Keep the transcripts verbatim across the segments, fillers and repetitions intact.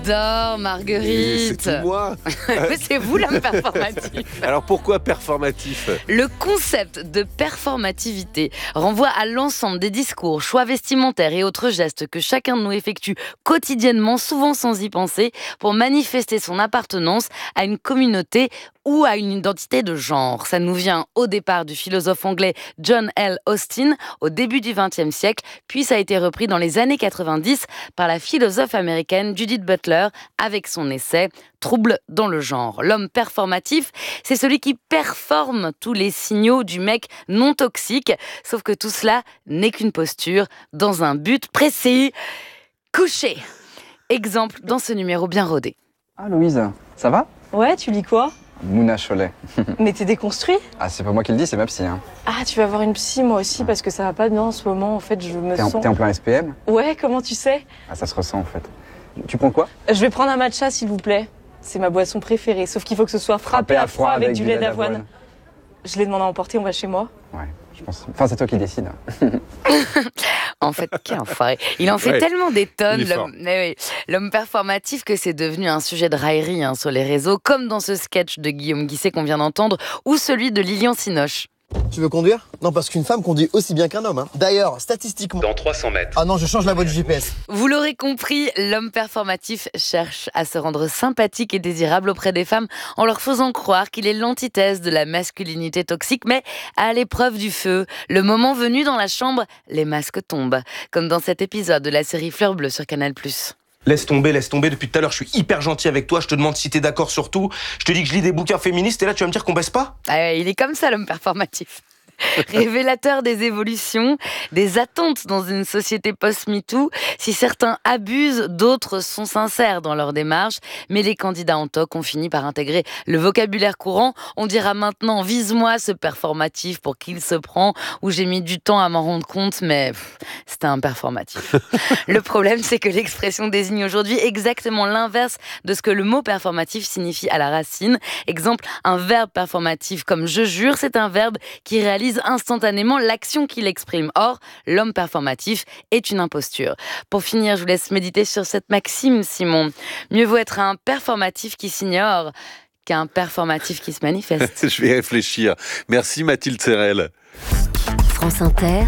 J'adore Marguerite. C'est tout moi. C'est vous l'homme performatif. Alors pourquoi performatif ? Le concept de performativité renvoie à l'ensemble des discours, choix vestimentaires et autres gestes que chacun de nous effectue quotidiennement, souvent sans y penser, pour manifester son appartenance à une communauté ou à une identité de genre. Ça nous vient au départ du philosophe anglais John L. Austin au début du vingtième siècle, puis ça a été repris dans les années quatre-vingt-dix par la philosophe américaine Judith Butler avec son essai Trouble dans le genre. L'homme performatif, c'est celui qui performe tous les signaux du mec non toxique, sauf que tout cela n'est qu'une posture dans un but précis. Coucher. Exemple dans ce numéro bien rodé. Ah Louise, ça va ? Ouais, tu lis quoi ? Mouna Cholet. Mais t'es déconstruit ? Ah, c'est pas moi qui le dis, c'est ma psy. Hein. Ah, tu vas voir une psy, moi aussi, parce que ça va pas bien en ce moment. En fait, je me T'es en, sens... t'es en plein S P M ? Ouais, comment tu sais ? Ah, ça se ressent en fait. Tu prends quoi ? Je vais prendre un matcha, s'il vous plaît. C'est ma boisson préférée, sauf qu'il faut que ce soit frappé à froid avec, avec du lait d'avoine. Je l'ai demandé à emporter, on va chez moi. Ouais, je pense. Enfin, c'est toi qui décides. En fait, quel enfoiré. Il en fait ouais, tellement des tonnes, l'homme, l'homme, mais oui, l'homme performatif, que c'est devenu un sujet de raillerie hein, sur les réseaux, comme dans ce sketch de Guillaume Guisset qu'on vient d'entendre, ou celui de Lilian Sinoche. Tu veux conduire ? Non, parce qu'une femme conduit aussi bien qu'un homme. Hein. D'ailleurs, statistiquement... Dans trois cents mètres. Ah non, je change la voie du G P S. Vous l'aurez compris, l'homme performatif cherche à se rendre sympathique et désirable auprès des femmes en leur faisant croire qu'il est l'antithèse de la masculinité toxique, mais à l'épreuve du feu. Le moment venu dans la chambre, les masques tombent. Comme dans cet épisode de la série Fleur Bleue sur Canal plus. Laisse tomber, laisse tomber. Depuis tout à l'heure, je suis hyper gentil avec toi. Je te demande si t'es d'accord sur tout. Je te dis que je lis des bouquins féministes et là, tu vas me dire qu'on baisse pas ? Ah, il est comme ça, l'homme performatif. Révélateur des évolutions, des attentes dans une société post-MeToo. Si certains abusent, d'autres sont sincères dans leur démarche. Mais les candidats en toc ont fini par intégrer le vocabulaire courant. On dira maintenant « vise-moi ce performatif pour qui il se prend » ou « j'ai mis du temps à m'en rendre compte, mais pff, c'était un performatif ». Le problème, c'est que l'expression désigne aujourd'hui exactement l'inverse de ce que le mot performatif signifie à la racine. Exemple, un verbe performatif comme « je jure », c'est un verbe qui réalise instantanément l'action qu'il exprime. Or, l'homme performatif est une imposture. Pour finir, je vous laisse méditer sur cette maxime, Simon. Mieux vaut être un performatif qui s'ignore qu'un performatif qui se manifeste. Je vais réfléchir. Merci Mathilde Serrel. France Inter,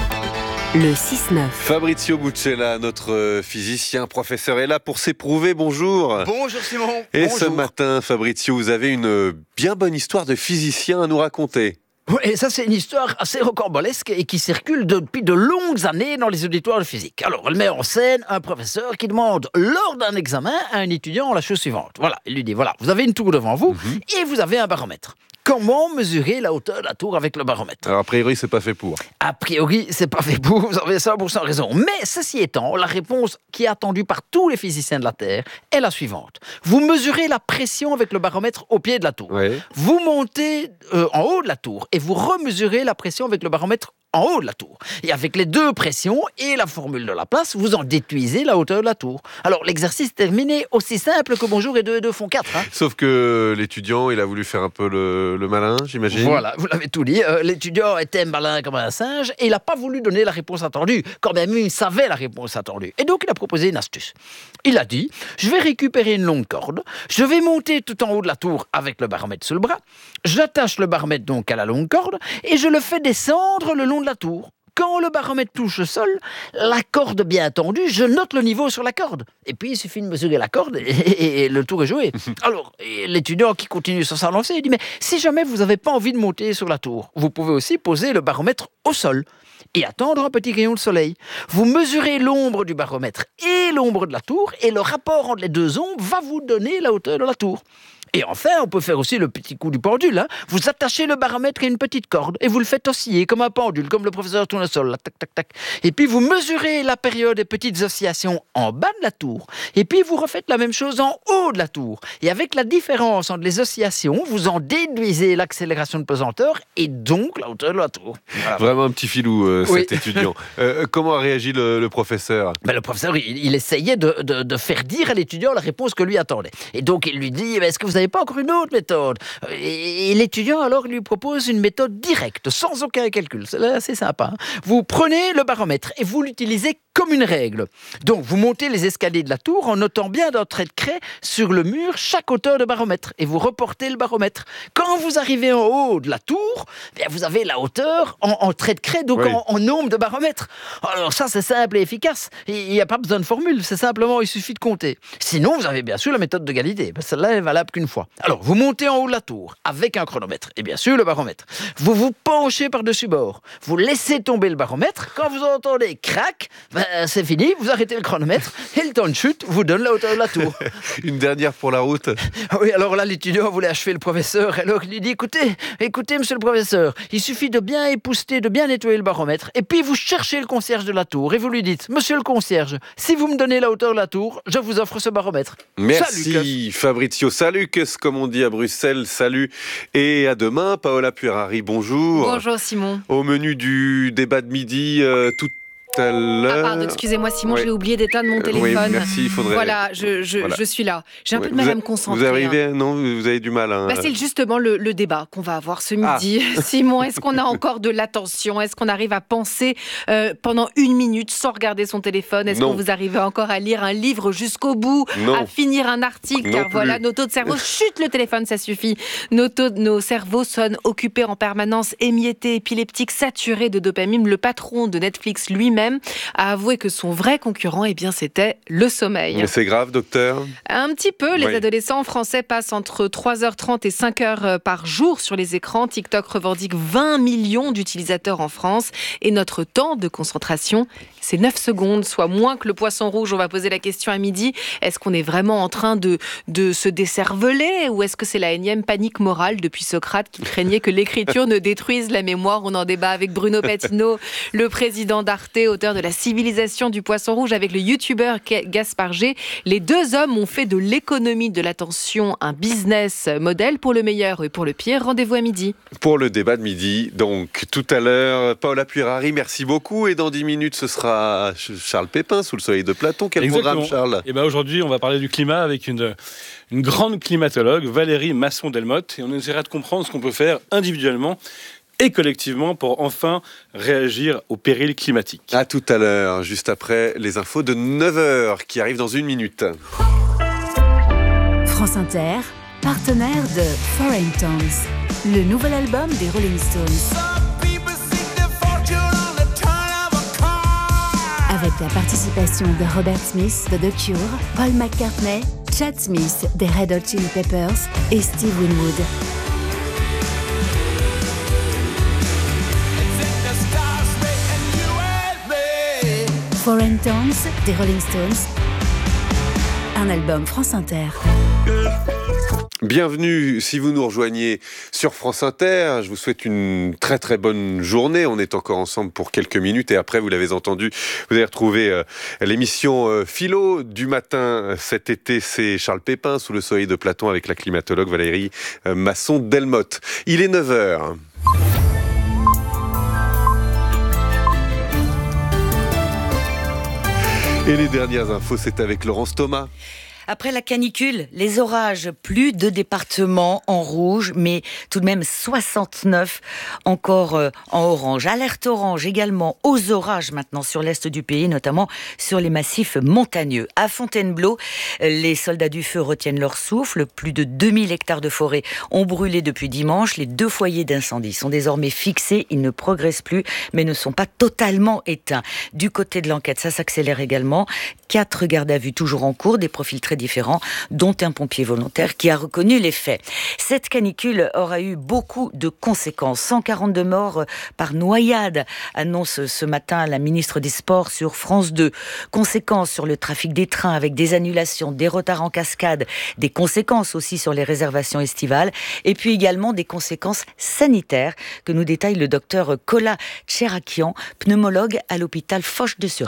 le six neuf. Fabrizio Buccella, notre physicien, professeur, est là pour s'éprouver. Bonjour. Bonjour Simon. Et Bonjour. ce matin, Fabrizio, vous avez une bien bonne histoire de physicien à nous raconter. Oui, ça c'est une histoire assez rocambolesque et qui circule depuis de longues années dans les auditoires de physique. Alors, elle met en scène un professeur qui demande lors d'un examen à un étudiant la chose suivante. Voilà, il lui dit, voilà, vous avez une tour devant vous mm-hmm. et vous avez un baromètre. Comment mesurer la hauteur de la tour avec le baromètre ? Alors, a priori, c'est pas fait pour. A priori, c'est pas fait pour, vous avez cent pour cent raison. Mais ceci étant, la réponse qui est attendue par tous les physiciens de la Terre est la suivante. Vous mesurez la pression avec le baromètre au pied de la tour. Oui. Vous montez euh, en haut de la tour et vous remesurez la pression avec le baromètre en haut de la tour. Et avec les deux pressions et la formule de Laplace, vous en déduisez la hauteur de la tour. Alors, l'exercice est terminé, aussi simple que bonjour et deux et deux font quatre. Hein. Sauf que l'étudiant, il a voulu faire un peu le, le malin, j'imagine. Voilà, vous l'avez tout dit. Euh, l'étudiant était malin comme un singe et il n'a pas voulu donner la réponse attendue. Quand même, il savait la réponse attendue. Et donc, il a proposé une astuce. Il a dit, je vais récupérer une longue corde, je vais monter tout en haut de la tour avec le baromètre sous le bras, j'attache le baromètre donc à la longue corde et je le fais descendre le long de la tour. Quand le baromètre touche le sol, la corde bien tendue, je note le niveau sur la corde. Et puis, il suffit de mesurer la corde et, et, et le tour est joué. Alors, l'étudiant qui continue sur sa lancée, il dit, mais si jamais vous n'avez pas envie de monter sur la tour, vous pouvez aussi poser le baromètre au sol et attendre un petit rayon de soleil. Vous mesurez l'ombre du baromètre et l'ombre de la tour, et le rapport entre les deux ombres va vous donner la hauteur de la tour. Et enfin, on peut faire aussi le petit coup du pendule. Hein. Vous attachez le baromètre à une petite corde et vous le faites osciller comme un pendule, comme le professeur Tournesol. Là, tac, tac, tac. Et puis vous mesurez la période des petites oscillations en bas de la tour. Et puis vous refaites la même chose en haut de la tour. Et avec la différence entre les oscillations, vous en déduisez l'accélération de pesanteur et donc la hauteur de la tour. Voilà. Vraiment un petit filou, euh, Oui. cet étudiant. Euh, comment a réagi le, le professeur ? Ben, le professeur, il, il essayait de, de, de faire dire à l'étudiant la réponse que lui attendait. Et donc il lui dit, est-ce que vous n'avez pas encore une autre méthode. Et, et l'étudiant, alors, lui propose une méthode directe, sans aucun calcul. C'est assez sympa. Hein. Vous prenez le baromètre et vous l'utilisez comme une règle. Donc, vous montez les escaliers de la tour en notant bien d'un trait de craie sur le mur chaque hauteur de baromètre et vous reportez le baromètre. Quand vous arrivez en haut de la tour, bien, vous avez la hauteur en, en trait de craie, donc oui. en, en nombre de baromètres. Alors ça, c'est simple et efficace. Il n'y a pas besoin de formule, c'est simplement, il suffit de compter. Sinon, vous avez bien sûr la méthode de Galilée. Celle-là est valable qu'une fois. Alors, vous montez en haut de la tour avec un chronomètre et bien sûr le baromètre. Vous vous penchez par-dessus bord. Vous laissez tomber le baromètre. Quand vous entendez crac, ben, c'est fini, vous arrêtez le chronomètre et le temps de chute vous donne la hauteur de la tour. Une dernière pour la route. Oui, alors là, l'étudiant voulait achever le professeur. Alors il lui dit, écoutez, écoutez, monsieur le professeur, il suffit de bien épousseter, de bien nettoyer le baromètre, et puis vous cherchez le concierge de la tour, et vous lui dites, monsieur le concierge, si vous me donnez la hauteur de la tour, je vous offre ce baromètre. Merci Salut, Fabrizio. Salut, comme on dit à Bruxelles, salut. Et à demain, Paola Puerari, bonjour. Bonjour Simon. Au menu du débat de midi, euh, tout à l'heure. Ah pardon, excusez-moi Simon, oui. j'ai oublié d'éteindre mon téléphone. Oui, merci, il faudrait... Voilà, je, je, voilà. je suis là. J'ai un oui. peu de mal vous à me concentrer. Vous arrivez, hein. non, vous avez du mal. Hein. Bah, c'est justement le, le débat qu'on va avoir ce midi. Ah. Simon, est-ce qu'on a encore de l'attention? Est-ce qu'on arrive à penser euh, pendant une minute sans regarder son téléphone? Est-ce non. que vous arrivez encore à lire un livre jusqu'au bout, non. à finir un article? Non Car plus. voilà, nos taux de cerveau, chut, le téléphone, ça suffit. Nos, taux, nos cerveaux sonnent occupés en permanence, émiettés, épileptiques, saturés de dopamine. Le patron de Netflix lui-même a avoué que son vrai concurrent, eh bien, c'était le sommeil. Mais c'est grave, docteur? Un petit peu. Les oui. adolescents français passent entre trois heures trente et cinq heures par jour sur les écrans. TikTok revendique vingt millions d'utilisateurs en France. Et notre temps de concentration, c'est neuf secondes, soit moins que le poisson rouge. On va poser la question à midi. Est-ce qu'on est vraiment en train de, de se décerveler ou est-ce que c'est la énième panique morale depuis Socrate qui craignait que l'écriture ne détruise la mémoire? On en débat avec Bruno Patino, le président d'Arte, auteur de La civilisation du poisson rouge, avec le youtubeur Gaspard G. Les deux hommes ont fait de l'économie de l'attention un business model pour le meilleur et pour le pire. Rendez-vous à midi. Pour le débat de midi, donc tout à l'heure, Paola Puerari, merci beaucoup. Et dans dix minutes, ce sera Charles Pépin, sous le soleil de Platon. Quel Exactement. programme, Charles? Et ben aujourd'hui, on va parler du climat avec une, une grande climatologue, Valérie Masson-Delmotte. Et on essaiera de comprendre ce qu'on peut faire individuellement et collectivement pour enfin réagir au péril climatique. À tout à l'heure, juste après les infos de neuf heures qui arrivent dans une minute. France Inter, partenaire de Foreign Tones, le nouvel album des Rolling Stones. Avec la participation de Robert Smith de The Cure, Paul McCartney, Chad Smith des Red Hot Chili Peppers et Steve Winwood. Foreign Tones des Rolling Stones, un album France Inter. Bienvenue si vous nous rejoignez sur France Inter. Je vous souhaite une très très bonne journée. On est encore ensemble pour quelques minutes et après, vous l'avez entendu, vous allez retrouver euh, l'émission euh, Philo du matin. Cet été, c'est Charles Pépin sous le soleil de Platon avec la climatologue Valérie euh, Masson-Delmotte. Il est neuf heures. Et les dernières infos, c'est avec Laurence Thomas. Après la canicule, les orages, plus de départements en rouge, mais tout de même soixante-neuf encore euh, en orange. Alerte orange également aux orages maintenant sur l'est du pays, notamment sur les massifs montagneux. À Fontainebleau, les soldats du feu retiennent leur souffle. Plus de deux mille hectares de forêt ont brûlé depuis dimanche. Les deux foyers d'incendie sont désormais fixés. Ils ne progressent plus, mais ne sont pas totalement éteints. Du côté de l'enquête, ça s'accélère également. Quatre gardes à vue toujours en cours, des profils très différents, dont un pompier volontaire qui a reconnu les faits. Cette canicule aura eu beaucoup de conséquences. cent quarante-deux morts par noyade, annonce ce matin la ministre des Sports sur France deux. Conséquences sur le trafic des trains avec des annulations, des retards en cascade, des conséquences aussi sur les réservations estivales, et puis également des conséquences sanitaires que nous détaille le docteur Kola Tcherakian, pneumologue à l'hôpital Foch de Suresnes.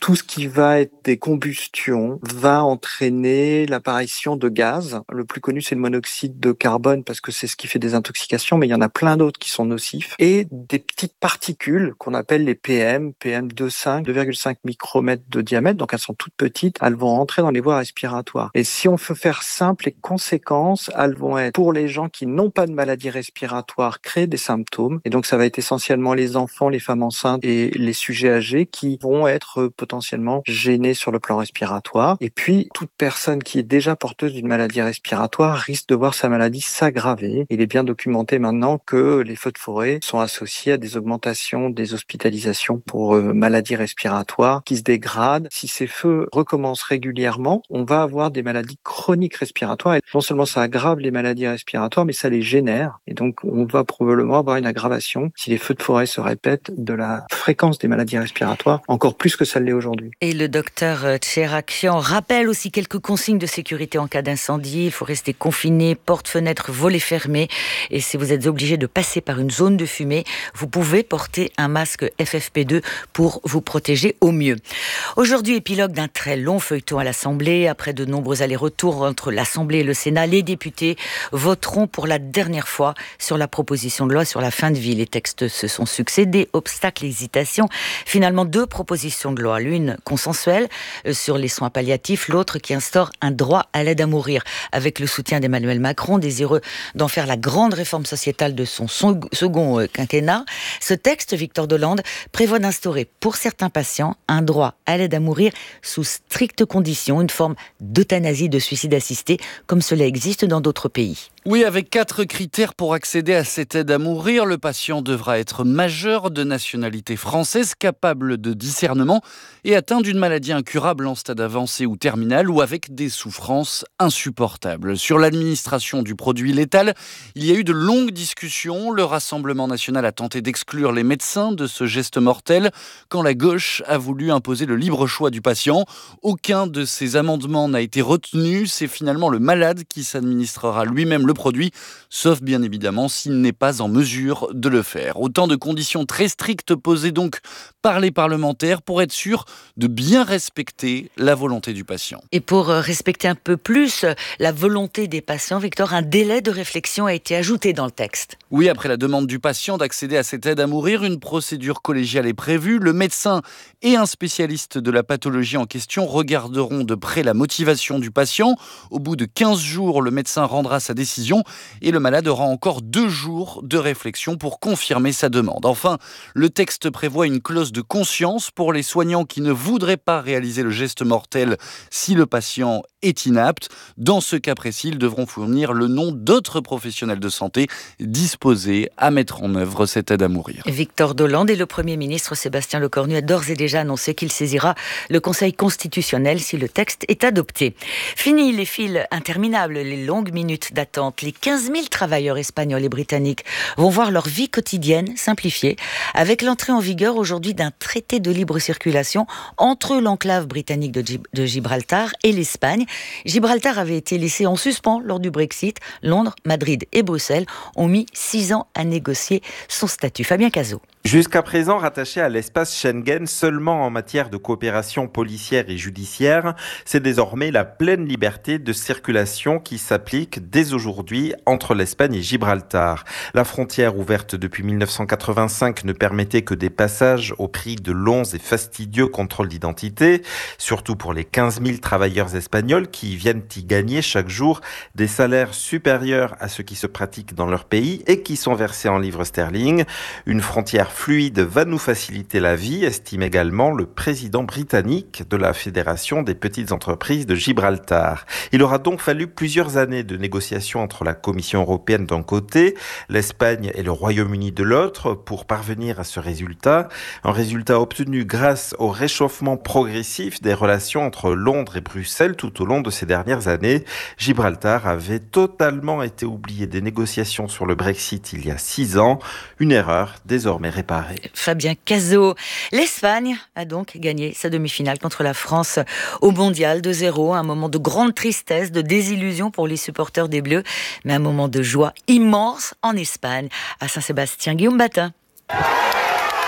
Tout ce qui va être des combustions va entraîner l'apparition de gaz. Le plus connu, c'est le monoxyde de carbone parce que c'est ce qui fait des intoxications, mais il y en a plein d'autres qui sont nocifs. Et des petites particules qu'on appelle les P M, P M deux virgule cinq, deux virgule cinq micromètres de diamètre, donc elles sont toutes petites, elles vont rentrer dans les voies respiratoires. Et si on veut faire simple, les conséquences, elles vont être pour les gens qui n'ont pas de maladie respiratoire, créer des symptômes. Et donc ça va être essentiellement les enfants, les femmes enceintes et les sujets âgés qui vont être potentiellement gênés sur le plan respiratoire. Et puis, toute personne qui est déjà porteuse d'une maladie respiratoire risque de voir sa maladie s'aggraver. Il est bien documenté maintenant que les feux de forêt sont associés à des augmentations des hospitalisations pour euh, maladies respiratoires qui se dégradent. Si ces feux recommencent régulièrement, on va avoir des maladies chroniques respiratoires. Et non seulement ça aggrave les maladies respiratoires, mais ça les génère. Et donc, on va probablement avoir une aggravation, si les feux de forêt se répètent, de la fréquence des maladies respiratoires, encore plus que ça l'est aujourd'hui. Et le docteur Tcherakian rappelle aussi quelques consignes de sécurité en cas d'incendie. Il faut rester confiné, portes, fenêtres, volets fermés. Et si vous êtes obligé de passer par une zone de fumée, vous pouvez porter un masque F F P deux pour vous protéger au mieux. Aujourd'hui, épilogue d'un très long feuilleton à l'Assemblée. Après de nombreux allers-retours entre l'Assemblée et le Sénat, les députés voteront pour la dernière fois sur la proposition de loi sur la fin de vie. Les textes se sont succédés, obstacles, hésitations. Finalement, deux propositions de loi. L'une consensuelle sur les soins palliatifs, l'autre qui instaure un droit à l'aide à mourir, avec le soutien d'Emmanuel Macron, désireux d'en faire la grande réforme sociétale de son second quinquennat. Ce texte, Victor Dolande, prévoit d'instaurer pour certains patients un droit à l'aide à mourir sous strictes conditions, une forme d'euthanasie, de suicide assisté, comme cela existe dans d'autres pays. Oui, avec quatre critères pour accéder à cette aide à mourir. Le patient devra être majeur, de nationalité française, capable de discernement et atteint d'une maladie incurable en stade avancé ou terminal ou avec des souffrances insupportables. Sur l'administration du produit létal, il y a eu de longues discussions. Le Rassemblement national a tenté d'exclure les médecins de ce geste mortel quand la gauche a voulu imposer le libre choix du patient. Aucun de ces amendements n'a été retenu. C'est finalement le malade qui s'administrera lui-même le produit, sauf bien évidemment s'il n'est pas en mesure de le faire. Autant de conditions très strictes posées donc par les parlementaires pour être sûr de bien respecter la volonté du patient. Et pour respecter un peu plus la volonté des patients, Victor, un délai de réflexion a été ajouté dans le texte. Oui, après la demande du patient d'accéder à cette aide à mourir, une procédure collégiale est prévue. Le médecin et un spécialiste de la pathologie en question regarderont de près la motivation du patient. Au bout de quinze jours, le médecin rendra sa décision et le malade aura encore deux jours de réflexion pour confirmer sa demande. Enfin, le texte prévoit une clause de conscience pour les soignants qui ne voudraient pas réaliser le geste mortel si le patient est inapte. Dans ce cas précis, ils devront fournir le nom d'autres professionnels de santé disposés à mettre en œuvre cette aide à mourir. Victor Dolande et le Premier ministre Sébastien Lecornu a d'ores et déjà annoncé qu'il saisira le Conseil constitutionnel si le texte est adopté. Fini les files interminables, les longues minutes d'attente. Les quinze mille travailleurs espagnols et britanniques vont voir leur vie quotidienne simplifiée avec l'entrée en vigueur aujourd'hui d'un traité de libre circulation entre l'enclave britannique de, Gib- de Gibraltar et l'Espagne. Gibraltar avait été laissé en suspens lors du Brexit. Londres, Madrid et Bruxelles ont mis six ans à négocier son statut. Fabien Cazot. Jusqu'à présent rattaché à l'espace Schengen seulement en matière de coopération policière et judiciaire, c'est désormais la pleine liberté de circulation qui s'applique dès aujourd'hui entre l'Espagne et Gibraltar. La frontière ouverte depuis mille neuf cent quatre-vingt-cinq ne permettait que des passages au prix de longs et fastidieux contrôles d'identité, surtout pour les quinze mille travailleurs espagnols qui viennent y gagner chaque jour des salaires supérieurs à ceux qui se pratiquent dans leur pays et qui sont versés en livres sterling. Une frontière fluide va nous faciliter la vie, estime également le président britannique de la Fédération des petites entreprises de Gibraltar. Il aura donc fallu plusieurs années de négociations entre la Commission européenne d'un côté, l'Espagne et le Royaume-Uni de l'autre pour parvenir à ce résultat. Un résultat obtenu grâce au réchauffement progressif des relations entre Londres et Bruxelles tout au long de ces dernières années. Gibraltar avait totalement été oublié des négociations sur le Brexit il y a six ans. Une erreur désormais réparée. Fabien Cazot. L'Espagne a donc gagné sa demi-finale contre la France au Mondial deux zéro. Un moment de grande tristesse, de désillusion pour les supporters des Bleus, mais un moment de joie immense en Espagne, à Saint-Sébastien. Guillaume Batin.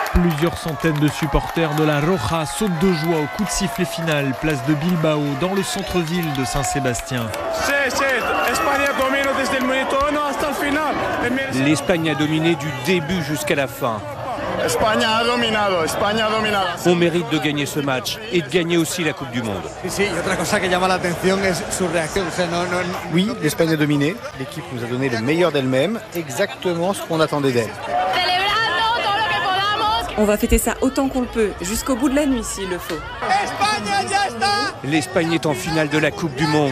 Plusieurs centaines de supporters de la Roja sautent de joie au coup de sifflet final, place de Bilbao, dans le centre-ville de Saint-Sébastien. L'Espagne a dominé du début jusqu'à la fin. On mérite de gagner ce match et de gagner aussi la Coupe du Monde. Oui, l'Espagne a dominé. L'équipe nous a donné le meilleur d'elle-même, exactement ce qu'on attendait d'elle. On va fêter ça autant qu'on le peut, jusqu'au bout de la nuit s'il le faut. L'Espagne est en finale de la Coupe du Monde.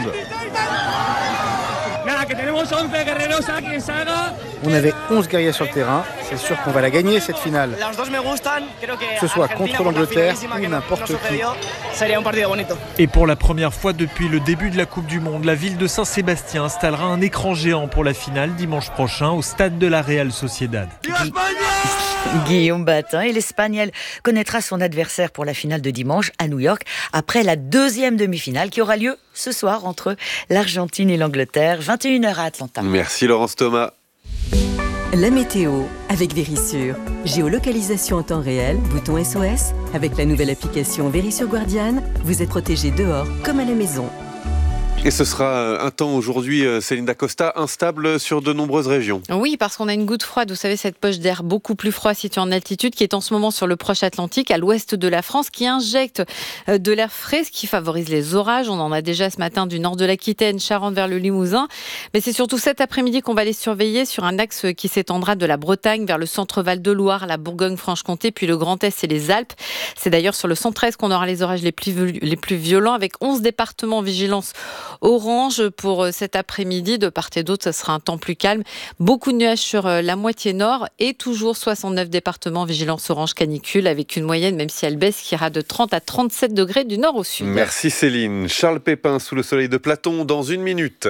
On avait onze guerriers sur le terrain, c'est sûr qu'on va la gagner cette finale. Que ce soit contre l'Angleterre ou n'importe qui. Et pour la première fois depuis le début de la Coupe du Monde, la ville de Saint-Sébastien installera un écran géant pour la finale dimanche prochain au stade de la Real Sociedad. Guillaume Batin, et l'Espagne connaîtra son adversaire pour la finale de dimanche à New York après la deuxième demi-finale qui aura lieu ce soir entre l'Argentine et l'Angleterre, vingt et une heures à Atlanta. Merci Laurence Thomas. La météo avec Vérissure. Géolocalisation en temps réel, bouton S O S. Avec la nouvelle application Vérissure Guardian, vous êtes protégé dehors comme à la maison. Et ce sera un temps aujourd'hui, Céline Dacosta, instable sur de nombreuses régions. Oui, parce qu'on a une goutte froide, vous savez, cette poche d'air beaucoup plus froid située en altitude, qui est en ce moment sur le proche Atlantique, à l'ouest de la France, qui injecte de l'air frais, ce qui favorise les orages. On en a déjà ce matin du nord de l'Aquitaine, Charente vers le Limousin. Mais c'est surtout cet après-midi qu'on va les surveiller sur un axe qui s'étendra de la Bretagne vers le centre Val-de-Loire, la Bourgogne-Franche-Comté, puis le Grand Est et les Alpes. C'est d'ailleurs sur le centre Est qu'on aura les orages les plus, les plus violents, avec onze départements en vigilance orange pour cet après-midi. De part et d'autre, ça sera un temps plus calme. Beaucoup de nuages sur la moitié nord et toujours soixante-neuf départements vigilance orange canicule, avec une moyenne, même si elle baisse, qui ira de trente à trente-sept degrés du nord au sud. Merci Céline. Charles Pépin sous le soleil de Platon dans une minute.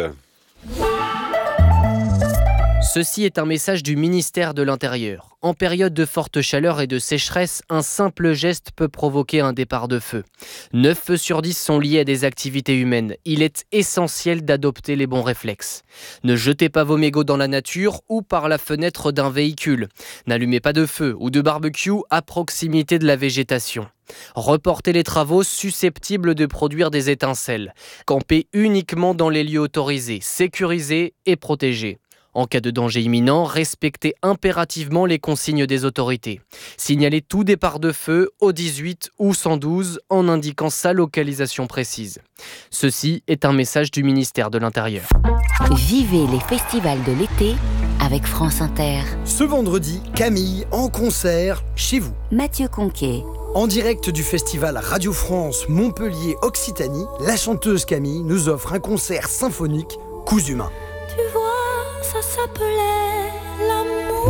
Ceci est un message du ministère de l'Intérieur. En période de forte chaleur et de sécheresse, un simple geste peut provoquer un départ de feu. neuf feux sur dix sont liés à des activités humaines. Il est essentiel d'adopter les bons réflexes. Ne jetez pas vos mégots dans la nature ou par la fenêtre d'un véhicule. N'allumez pas de feu ou de barbecue à proximité de la végétation. Reportez les travaux susceptibles de produire des étincelles. Campez uniquement dans les lieux autorisés, sécurisés et protégés. En cas de danger imminent, respectez impérativement les consignes des autorités. Signalez tout départ de feu au dix-huit ou cent douze en indiquant sa localisation précise. Ceci est un message du ministère de l'Intérieur. Vivez les festivals de l'été avec France Inter. Ce vendredi, Camille en concert chez vous. Mathieu Conquet. En direct du festival Radio France Montpellier Occitanie, la chanteuse Camille nous offre un concert symphonique Coups humains. Tu vois, ça s'appelait l'amour,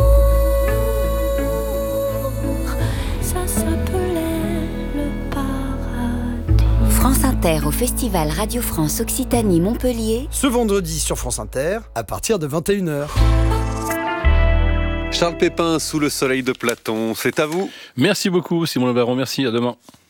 ça s'appelait le paradis. France Inter au festival Radio France Occitanie Montpellier. Ce vendredi sur France Inter, à partir de vingt et une heures. Charles Pépin sous le soleil de Platon, c'est à vous. Merci beaucoup Simon Le Baron, merci, à demain.